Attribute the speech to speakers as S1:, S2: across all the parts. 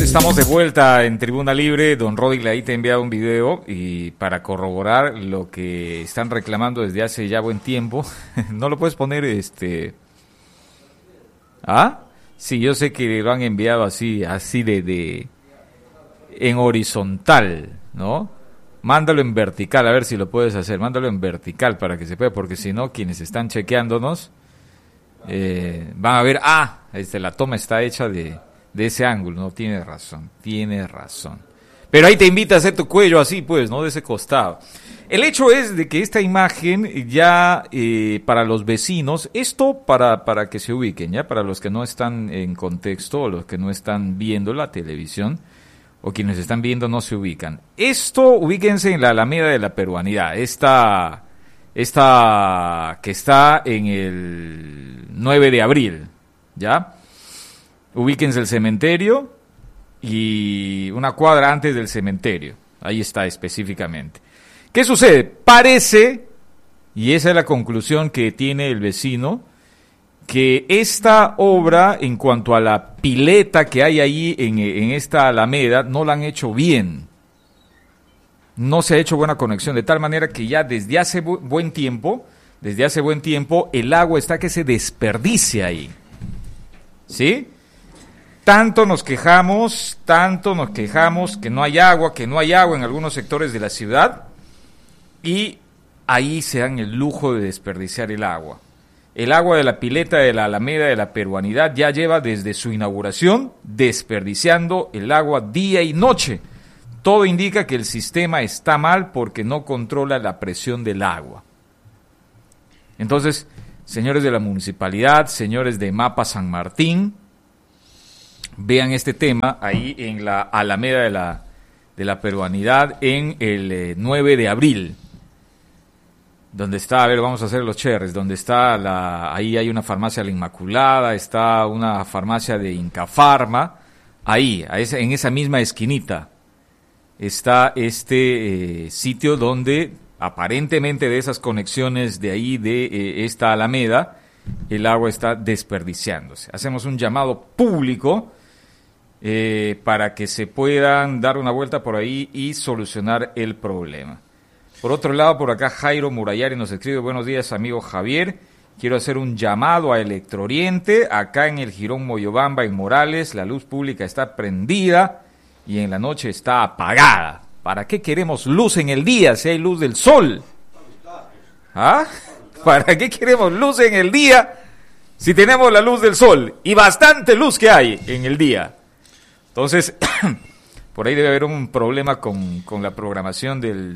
S1: Estamos de vuelta en Tribuna Libre. Don Rodi ahí te ha enviado un video y para corroborar lo que están reclamando desde hace ya buen tiempo. ¿No lo puedes poner ¿Ah? Sí, yo sé que lo han enviado así de en horizontal, ¿no? Mándalo en vertical, a ver si lo puedes hacer. Mándalo en vertical para que se pueda, porque si no, quienes están chequeándonos van a ver, la toma está hecha de ese ángulo. No, tiene razón. Pero ahí te invita a hacer tu cuello así, pues, ¿no? De ese costado. El hecho es de que esta imagen ya para los vecinos, esto para que se ubiquen, ya para los que no están en contexto o los que no están viendo la televisión o quienes están viendo no se ubican. Esto, ubíquense en la Alameda de la Peruanidad, esta que está en el 9 de abril, ¿ya? Ubíquense el cementerio y una cuadra antes del cementerio. Ahí está específicamente. ¿Qué sucede? Parece, y esa es la conclusión que tiene el vecino, que esta obra, en cuanto a la pileta que hay ahí en esta alameda, no la han hecho bien. No se ha hecho buena conexión, de tal manera que ya desde hace buen tiempo, el agua está que se desperdicia ahí. ¿Sí? Tanto nos quejamos que no hay agua en algunos sectores de la ciudad, y ahí se dan el lujo de desperdiciar el agua. El agua de la pileta de la Alameda de la Peruanidad ya lleva desde su inauguración desperdiciando el agua día y noche. Todo indica que el sistema está mal porque no controla la presión del agua. Entonces, señores de la municipalidad, señores de Mapa San Martín, vean este tema ahí en la Alameda de la Peruanidad en el 9 de abril. Donde está, a ver, vamos a hacer los cherres, donde está ahí hay una farmacia La Inmaculada, está una farmacia de Incafarma, ahí, en esa misma esquinita, está este sitio donde aparentemente de esas conexiones de ahí, de esta Alameda, el agua está desperdiciándose. Hacemos un llamado público para que se puedan dar una vuelta por ahí y solucionar el problema. Por otro lado, por acá Jairo Murayari nos escribe: buenos días, amigo Javier. Quiero hacer un llamado a Electrooriente. Acá en el Jirón Moyobamba, en Morales, la luz pública está prendida y en la noche está apagada. ¿Para qué queremos luz en el día si hay luz del sol? ¿Ah? ¿Para qué queremos luz en el día si tenemos la luz del sol? Y bastante luz que hay en el día. Entonces, por ahí debe haber un problema con la programación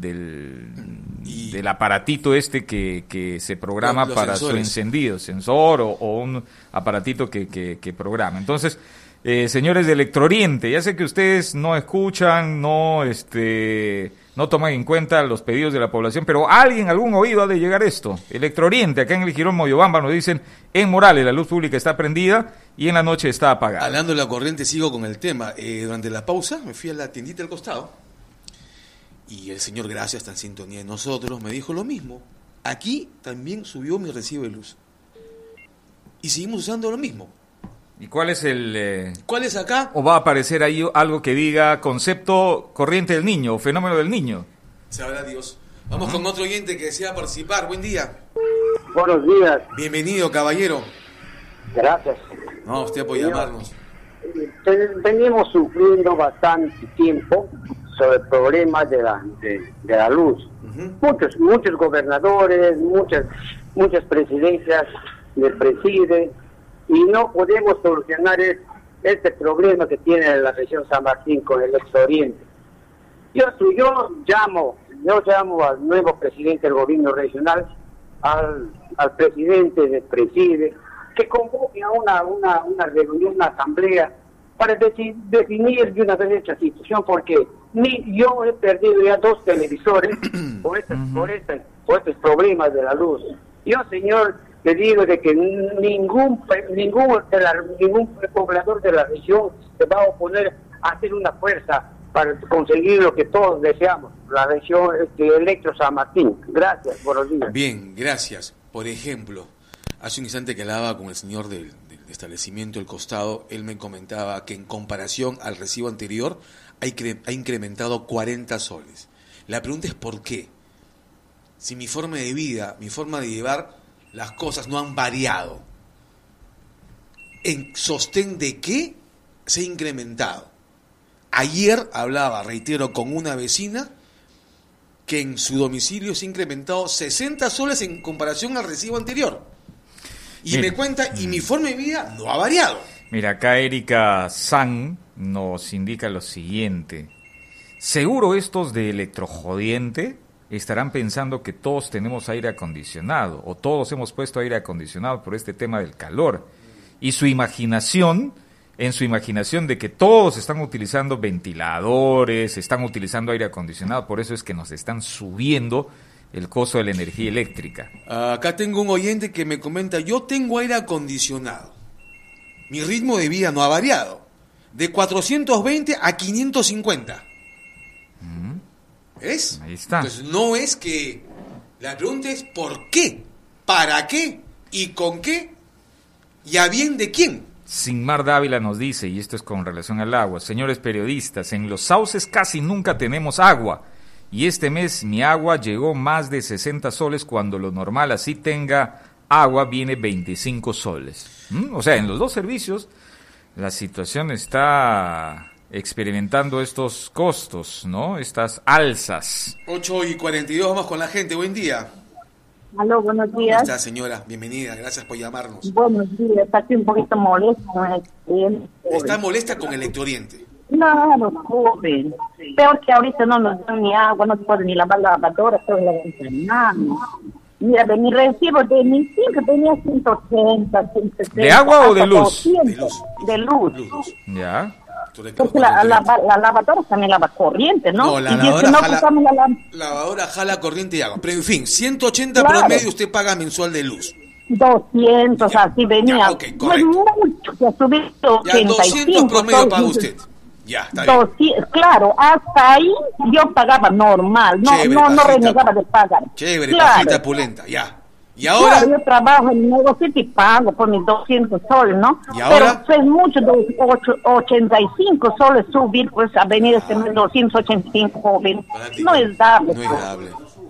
S1: del aparatito que se programa los para sensores. Su encendido, sensor o un aparatito que programa. Entonces, señores de Electrooriente, ya sé que ustedes no escuchan, no toman en cuenta los pedidos de la población, pero algún oído ha de llegar esto. Electrooriente, acá en el Jirón Moyobamba nos dicen: en Morales la luz pública está prendida y en la noche está apagada.
S2: Hablando de la corriente, sigo con el tema. Durante la pausa me fui a la tiendita del costado y el señor, gracias, está en sintonía de nosotros, me dijo lo mismo. Aquí también subió mi recibo de luz y seguimos usando lo mismo.
S1: ¿Y cuál es
S2: ¿Cuál es acá?
S1: ¿O va a aparecer ahí algo que diga concepto corriente del niño o fenómeno del niño?
S2: Sabrá Dios. Vamos con otro oyente que desea participar. Buen día.
S3: Buenos días.
S2: Bienvenido, caballero.
S3: Gracias.
S2: No, usted por llamarnos.
S3: Venimos sufriendo bastante tiempo sobre problemas de la luz. Uh-huh. Muchos gobernadores, muchas presidencias del preside, y no podemos solucionar este problema que tiene la región San Martín con el Electrooriente. Yo llamo al nuevo presidente del gobierno regional, al presidente del preside, que convoque a una reunión, una asamblea, para definir de una vez esta situación, porque yo he perdido ya 2 televisores por estos problemas de la luz. Yo, señor, le digo de que ningún poblador de la región se va a oponer a hacer una fuerza para conseguir lo que todos deseamos, la región Electro San Martín. Gracias, buenos días.
S2: Bien, gracias. Por ejemplo, hace un instante que hablaba con el señor del establecimiento El Costado, él me comentaba que en comparación al recibo anterior ha incrementado 40 soles. La pregunta es ¿por qué? Si mi forma de vida, mi forma de llevar las cosas no han variado, ¿en sostén de qué se ha incrementado? Ayer hablaba, reitero, con una vecina que en su domicilio se ha incrementado 60 soles en comparación al recibo anterior. Y me cuenta, y mi forma de vida no ha variado.
S1: Mira, acá Erika San nos indica lo siguiente. Seguro estos de electrojodiente estarán pensando que todos tenemos aire acondicionado o todos hemos puesto aire acondicionado por este tema del calor. Y en su imaginación de que todos están utilizando ventiladores, están utilizando aire acondicionado, por eso es que nos están subiendo el costo de la energía eléctrica.
S2: Acá tengo un oyente que me comenta, yo tengo aire acondicionado. Mi ritmo de vida no ha variado. De 420 a 550. ¿Ves?
S1: Ahí está.
S2: Entonces no es que... La pregunta es ¿por qué? ¿Para qué? ¿Y con qué? ¿Y a bien de quién?
S1: Sinmar Dávila nos dice, y esto es con relación al agua, señores periodistas, en los sauces casi nunca tenemos agua. Y este mes mi agua llegó más de 60 soles cuando lo normal así tenga agua viene 25 soles. O sea, en los dos servicios la situación está experimentando estos costos, ¿no? Estas alzas.
S2: 8:42, vamos con la gente, buen día.
S4: Aló, buenos días.
S2: ¿Cómo está, señora? Bienvenida, gracias por llamarnos.
S4: Buenos días, estoy un poquito molesta con el cliente.
S2: ¿Está molesta con Electrooriente?
S4: No, joven. Peor que ahorita no nos dan ni agua, no se puede ni lavar la lavadora, todo la ventana. Mira, de mi recibo de mi finca tenía 180, 160.
S1: ¿De agua o de luz?
S4: 200, de luz.
S1: Ya.
S4: Porque la lavadora también lava corriente, ¿no?
S2: No, la
S4: y
S2: lavadora,
S4: si no
S2: jala,
S4: pasamos
S2: lavadora jala corriente y agua. Pero en fin, 180
S4: claro.
S2: promedio usted paga mensual de luz.
S4: 200,
S2: Ya,
S4: así venía.
S2: ya, ok,
S4: no es mucho, que ha subido
S2: Ya 200 promedio paga usted. Ya, está bien.
S4: 200, claro, hasta ahí yo pagaba normal, no
S2: Chévere,
S4: no renegaba de pagar.
S2: Chévere,
S4: claro.
S2: pajita pulenta, ya. Y ahora...
S4: Claro, yo trabajo en el negocio y pago por mis 200 soles, ¿no?
S2: ¿Y ahora?
S4: Pero es mucho, 85 soles subir, pues a venir este mes 285 joven. No es dable.
S2: No es dable.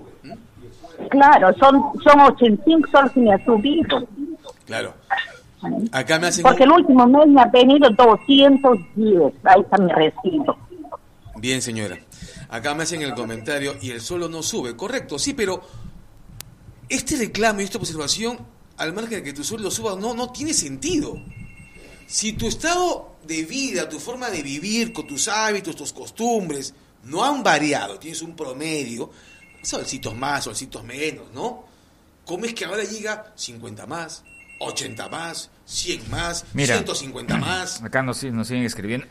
S4: Claro, son 85 soles que me ha subido.
S2: Claro. Acá me hacen...
S4: Porque el último mes me ha venido 210, ahí está mi recibo.
S2: Bien, señora. Acá me hacen el comentario y el suelo no sube. Correcto, sí, pero este reclamo y esta observación, al margen de que tu sueldo suba, no tiene sentido. Si tu estado de vida, tu forma de vivir, con tus hábitos, tus costumbres, no han variado, tienes un promedio, solcitos más, solcitos menos, ¿no? ¿Cómo es que ahora llega 50 más, 80 más, 100 más,
S1: Mira,
S2: 150 más?
S1: Acá nos siguen escribiendo.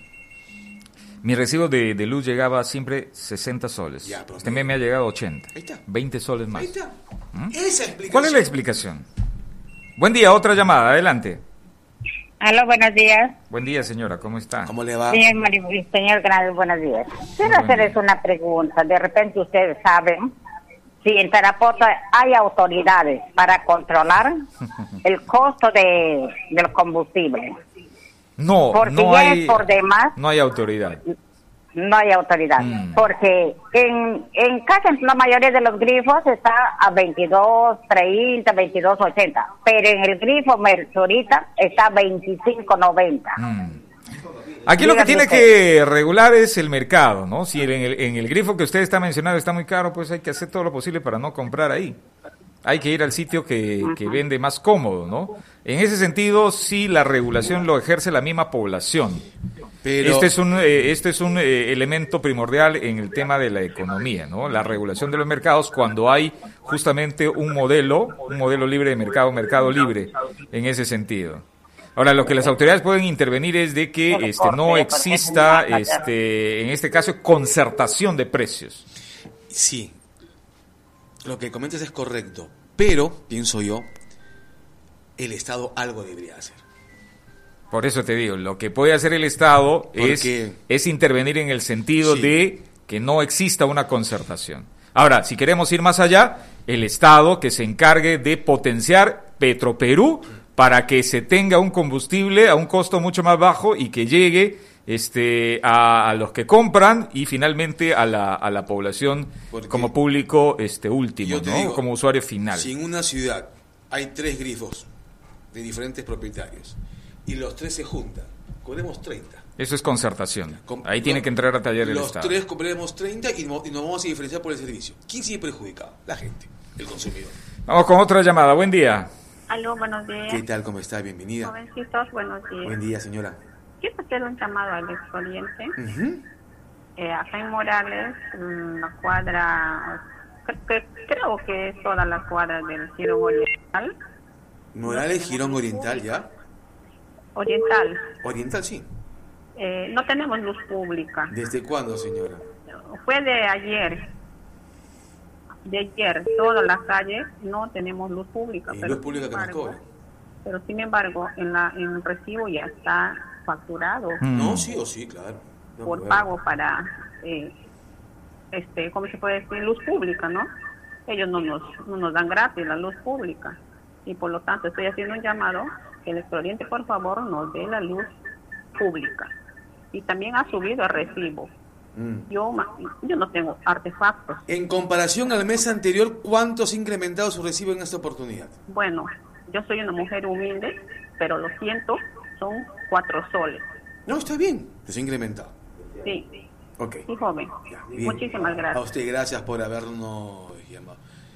S1: Mi recibo de luz llegaba siempre 60 soles.
S2: Ya, pero
S1: este mes me ha llegado 80.
S2: Ahí está.
S1: 20 soles más.
S2: Ahí está. Esa explicación.
S1: ¿Cuál es la explicación? Buen día, otra llamada, adelante.
S5: Aló, buenos días.
S1: Buen día, señora, ¿cómo está?
S2: ¿Cómo le va?
S5: Señor Grande, buenos días. Quiero
S1: Buen
S5: hacerles
S1: día.
S5: una pregunta. De repente ustedes saben si en Tarapoto hay autoridades para controlar el costo del combustible.
S1: No,
S5: Porque
S1: no
S5: ya
S1: hay,
S5: es por demás,
S1: no hay autoridad.
S5: no hay autoridad. Porque en casi la mayoría de los grifos está a 22.30, 22.80. Pero en el grifo Mercurita está a 25.90.
S1: Aquí lo que
S5: Dígame
S1: tiene
S5: usted.
S1: que regular es el mercado, ¿no? Si en el grifo que usted está mencionando está muy caro, pues hay que hacer todo lo posible para no comprar ahí. Hay que ir al sitio que vende más cómodo, ¿no? En ese sentido, sí, la regulación lo ejerce la misma población.
S2: Pero...
S1: Este es un elemento primordial en el tema de la economía, ¿no? La regulación de los mercados cuando hay justamente un modelo libre de mercado libre en ese sentido. Ahora, lo que las autoridades pueden intervenir es de que no exista, en este caso, concertación de precios.
S2: Sí, lo que comentas es correcto, pero, pienso yo, el Estado algo debería hacer.
S1: Por eso te digo, lo que puede hacer el Estado
S2: Porque...
S1: es intervenir en el sentido
S2: Sí.
S1: de que no exista una concertación. Ahora, si queremos ir más allá, el Estado que se encargue de potenciar Petroperú para que se tenga un combustible a un costo mucho más bajo y que llegue a los que compran y finalmente a la población como público último, ¿no?
S2: Digo,
S1: como usuario final.
S2: Si en una ciudad hay 3 grifos de diferentes propietarios y los 3 se juntan, cobremos 30.
S1: Eso es concertación. Ahí tiene que entrar a tallar el Estado.
S2: Los 3 cobremos 30 y nos vamos a diferenciar por el servicio. ¿Quién sigue perjudicado? La gente, el consumidor.
S1: Vamos con otra llamada. Buen día.
S6: Aló, buenos días.
S2: ¿Qué tal? ¿Cómo está? Bienvenida.
S6: Jovencitos, buenos días.
S2: Buen día, señora.
S6: Quiero hacer un llamado al expediente.
S2: Uh-huh.
S6: Acá en Morales, la cuadra, creo que es toda la cuadra del Girón Oriental.
S2: Morales, Girón Oriental, ¿ya?
S6: Oriental.
S2: Oriental, sí.
S6: No tenemos luz pública.
S2: ¿Desde cuándo, señora?
S6: Fue de ayer. Toda la calle no tenemos luz pública.
S2: ¿Y luz pública que nos cobra?
S6: Pero sin embargo, en el recibo ya está facturado.
S2: No, sí o sí, claro. No,
S6: por pago para, ¿cómo se puede decir? Luz pública, ¿no? Ellos no nos dan gratis la luz pública. Y por lo tanto estoy haciendo un llamado que el Oriente, por favor, nos dé la luz pública. Y también ha subido el recibo. Yo no tengo artefactos.
S2: En comparación al mes anterior, ¿cuánto se ha incrementado su recibo en esta oportunidad?
S6: Bueno, yo soy una mujer humilde, pero lo siento, son 4 soles.
S2: No, está bien, se ha incrementado.
S6: Sí.
S2: Ok.
S6: Sí, joven.
S2: Ya,
S6: muchísimas gracias.
S2: A usted, gracias por habernos llamado.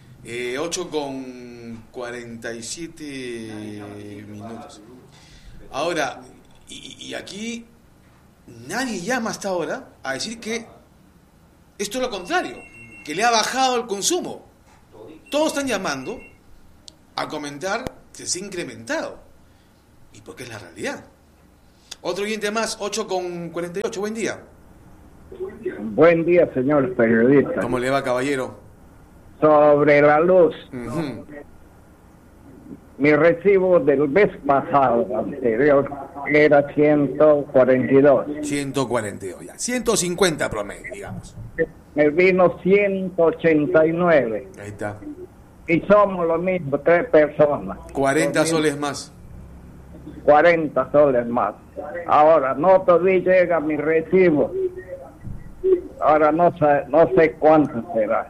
S2: 8:47 minutos. Ahora, y aquí nadie llama hasta ahora a decir que esto es lo contrario, que le ha bajado el consumo. Todos están llamando a comentar que se ha incrementado. Y porque es la realidad. Otro oyente más, 8:48. Buen día.
S7: Buen día, señor periodista.
S2: ¿Cómo le va, caballero?
S7: Sobre la luz.
S2: Uh-huh.
S7: Mi recibo del mes pasado, anterior, era 142.
S2: 142, ya. 150 promedio, digamos.
S7: Me vino 189.
S2: Ahí está.
S7: Y somos lo mismo, 3 personas.
S2: 40 soles más.
S7: 40 soles más. Ahora, no todavía llega mi recibo. Ahora no sé cuánto será.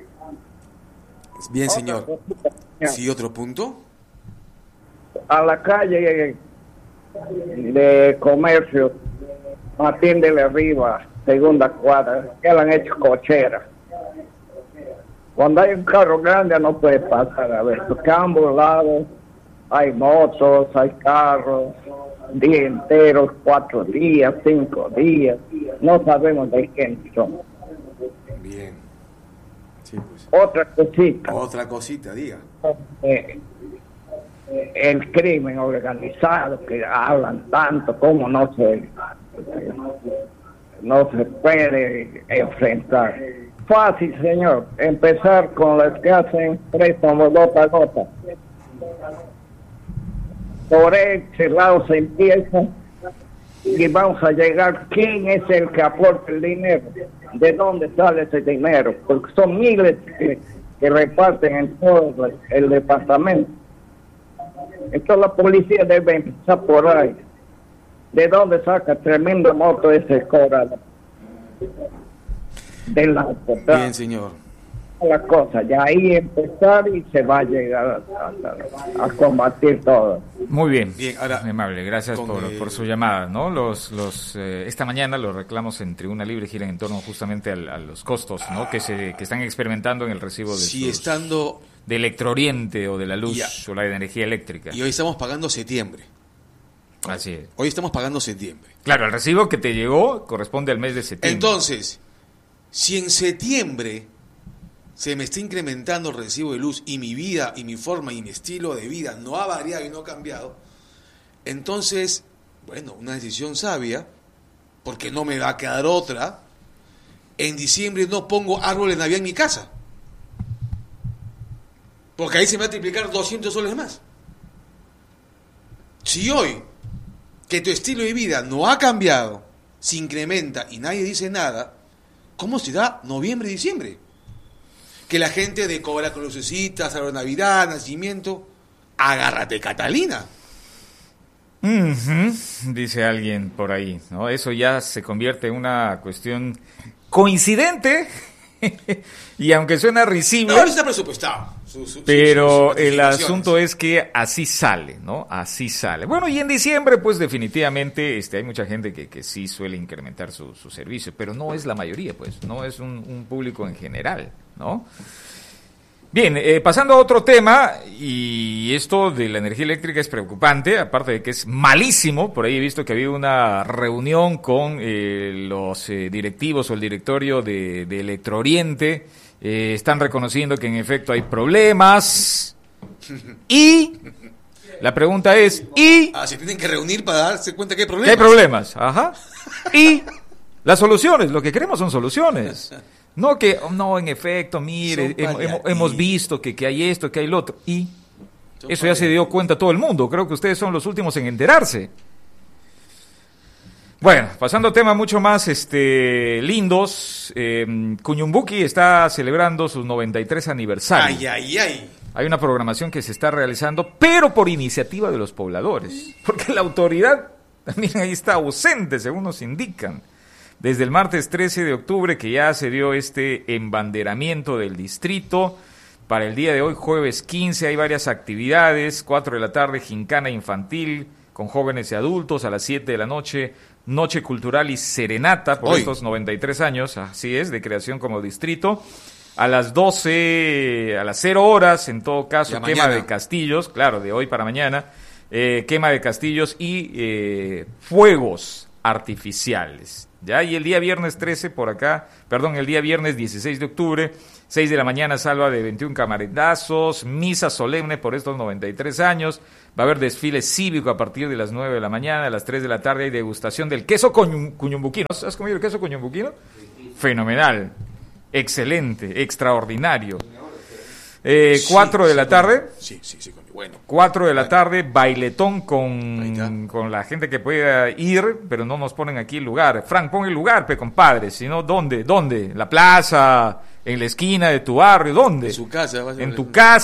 S2: Bien, señor. ¿Sí, otro punto?
S7: A la calle de comercio, Martín de la Riva, segunda cuadra, que la han hecho cochera. Cuando hay un carro grande no puede pasar, a ver, porque a ambos lados hay motos, hay carros, día entero, 4 días, 5 días, no sabemos de quién son.
S2: Bien. Sí, pues.
S7: Otra
S2: cosita, diga.
S7: El crimen organizado que hablan tanto, como no se puede enfrentar. Fácil, señor, empezar con las que hacen préstamos gota a gota. Por ese lado se empieza y vamos a llegar. ¿Quién es el que aporta el dinero? ¿De dónde sale ese dinero? Porque son miles que reparten en todo el departamento. Entonces la policía debe empezar por ahí. ¿De dónde saca tremenda moto ese coral? De la
S2: Bien, señor.
S7: La cosa, ya ahí empezar y se va a llegar a combatir todo.
S1: Muy bien,
S2: bien, ahora,
S1: muy amable, gracias por su llamada, ¿no? Esta mañana los reclamos en Tribuna Libre giran en torno justamente a los costos, ¿no? Que están experimentando en el recibo de Electrooriente o de la luz o la energía eléctrica.
S2: Y hoy estamos pagando septiembre.
S1: Así es.
S2: Hoy estamos pagando septiembre.
S1: Claro, el recibo que te llegó corresponde al mes de septiembre.
S2: Entonces, si en septiembre se me está incrementando el recibo de luz y mi vida y mi forma y mi estilo de vida no ha variado y no ha cambiado, entonces, bueno, una decisión sabia, porque no me va a quedar otra, en diciembre no pongo árbol de Navidad en mi casa, porque ahí se me va a triplicar 200 soles más. Si hoy, que tu estilo de vida no ha cambiado, se incrementa y nadie dice nada, ¿cómo será noviembre y diciembre? Que la gente decora con lucecitas, árbol de Navidad, nacimiento. Agárrate, Catalina.
S1: Dice alguien por ahí, ¿no? Eso ya se convierte en una cuestión coincidente y aunque suena risible,
S2: no está presupuestado.
S1: Pero el asunto es que así sale, ¿no? Así sale. Bueno, y en diciembre, pues definitivamente hay mucha gente que sí suele incrementar su servicio, pero no es la mayoría, pues, no es un público en general, ¿no? Bien, pasando a otro tema, y esto de la energía eléctrica es preocupante, aparte de que es malísimo. Por ahí he visto que había una reunión con los directivos o el directorio de Electrooriente. Están reconociendo que en efecto hay problemas. Y la pregunta es,
S2: se tienen que reunir para darse cuenta que hay problemas.
S1: ¿Qué hay problemas? Ajá. Y las soluciones, lo que queremos son soluciones. No que, no, en efecto, mire, hemos visto que hay esto, que hay lo otro. Y eso ya se dio cuenta todo el mundo. Creo que ustedes son los últimos en enterarse. Bueno, pasando a temas mucho más lindos. Cuñumbuqui está celebrando su 93 aniversario. Hay una programación que se está realizando, pero por iniciativa de los pobladores. Porque la autoridad también ahí está ausente, según nos indican. Desde el martes 13 de octubre, que ya se dio embanderamiento del distrito, para el día de hoy, jueves 15, hay varias actividades. 4 de la tarde, gincana infantil, con jóvenes y adultos. A las 7 de la noche, noche cultural y serenata, por estos 93 años, así es, de creación como distrito. A las 12, a las 0 horas, en todo caso, quema de castillos, claro, de hoy para mañana, quema de castillos y fuegos artificiales. Ya, y el día viernes 13 el día viernes 16 de octubre, 6 de la mañana, salva de 21 camaretazos, misa solemne por estos 93 años, va a haber desfile cívico a partir de las 9 de la mañana, a las 3 de la tarde hay degustación del queso cuñumbuquino. ¿Has comido el queso cuñumbuquino? Fenomenal, excelente, extraordinario. 4 de la tarde.
S2: Sí, bueno.
S1: 4 de la tarde, bailetón con la gente que pueda ir, pero no nos ponen aquí el lugar. Frank, pon el lugar, compadre, si no, ¿dónde? ¿La plaza? ¿En la esquina de tu barrio? ¿Dónde?
S2: En su casa.
S1: En tu casa.